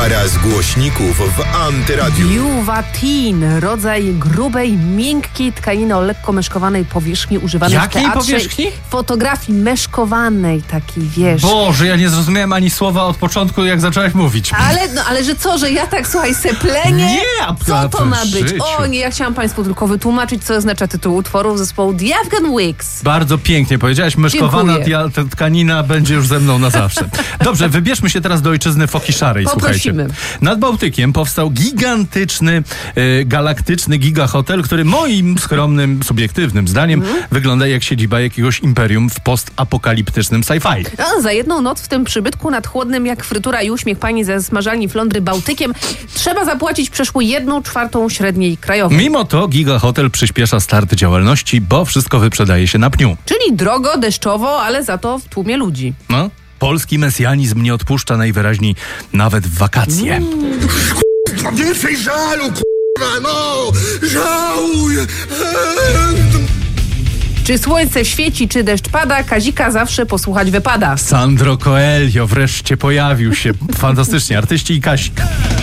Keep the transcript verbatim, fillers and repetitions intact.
Para z głośników w Antyradiu. Juwatin, rodzaj grubej, miękkiej tkaniny o lekko meszkowanej powierzchni używanej Jakiej w teatrze. powierzchni? Fotografii meszkowanej takiej, wiesz. Boże, ja nie zrozumiałem ani słowa od początku, jak zaczęłaś mówić. Ale, no, ale że co, że ja tak, słuchaj, seplenie? Nie, a Co to ma w być? życiu. O nie, ja chciałam państwu tylko wytłumaczyć, co oznacza tytuł utworu zespołu The Afghan Wigs. Bardzo pięknie powiedziałaś, myszkowana Dziękuję. dia- tkanina będzie już ze mną na zawsze. Dobrze, wybierzmy się teraz do ojczyzny foki szarej, Poprosimy. słuchajcie. Nad Bałtykiem powstał gigantyczny, e, galaktyczny gigahotel, który moim skromnym, subiektywnym zdaniem Mm. wygląda jak siedziba jakiegoś imperium w postapokaliptycznym sci-fi. No, za jedną noc w tym przybytku nad chłodnym jak frytura i uśmiech pani ze smażalni Flądry Bałtykiem trzeba zapłacić przeszło jedną czwartą średniej krajowej. Mimo to gigahotel przyspiesza start działalności, bo wszystko wyprzedaje się na pniu. Czyli drogo, deszczowo, ale za to w tłumie ludzi. No, polski mesjanizm nie odpuszcza najwyraźniej nawet w wakacje. Mm. Więcej żalu, k***a, no! Żałuj! Czy słońce świeci, czy deszcz pada, Kazika zawsze posłuchać wypada. Sandro Coelho wreszcie pojawił się. Fantastycznie, artyści i Kazik.